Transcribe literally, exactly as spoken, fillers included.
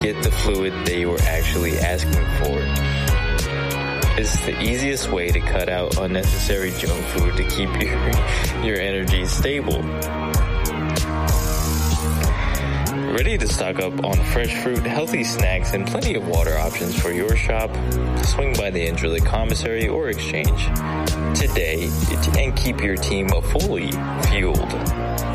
get the fluid they were actually asking for. It's the easiest way to cut out unnecessary junk food to keep your, your energy stable. Ready to stock up on fresh fruit, healthy snacks, and plenty of water options for your shop? Swing by the Intralink Commissary or Exchange today and keep your team fully fueled.